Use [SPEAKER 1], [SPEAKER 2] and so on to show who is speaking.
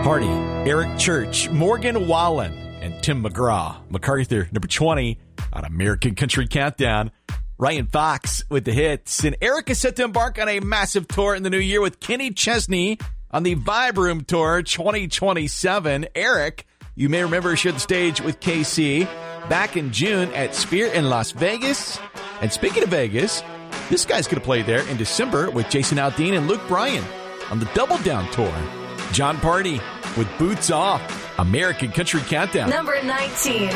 [SPEAKER 1] Party, Eric Church, Morgan Wallen, and Tim McGraw. MacArthur, number 20 on American Country Countdown. Ryan Fox with the hits. And Eric is set to embark on a massive tour in the new year with Kenny Chesney on the Vibe Room Tour 2027. Eric, you may remember, shared the stage with KC back in June at Sphere in Las Vegas. And speaking of Vegas, this guy's going to play there in December with Jason Aldean and Luke Bryan on the Double Down Tour. John Party with Boots Off, American Country Countdown.
[SPEAKER 2] Number 19.